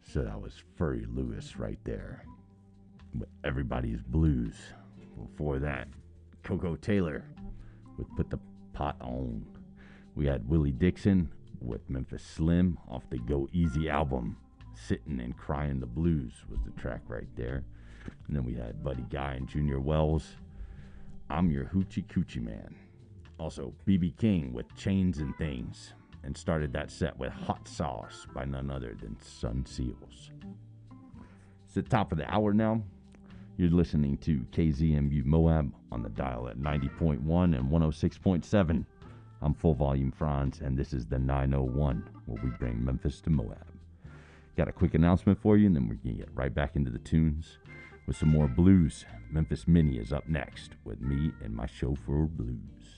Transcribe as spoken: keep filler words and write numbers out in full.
So that was Furry Lewis right there with Everybody's Blues. Before that, Coco Taylor with Put the Pot On. We had Willie Dixon with Memphis Slim off the Go Easy album. Sitting and Crying the Blues was the track right there. And then we had Buddy Guy and Junior Wells. I'm Your Hoochie Coochie Man. Also, B B King with Chains and Things. And started that set with Hot Sauce by none other than Sun Seals. It's the top of the hour now. You're listening to K Z M U Moab on the dial at ninety point one and one oh six point seven. I'm Full Volume Franz, and this is the nine oh one, where we bring Memphis to Moab. Got a quick announcement for you, and then we're going to get right back into the tunes with some more blues. Memphis Mini is up next with me and my chauffeur blues.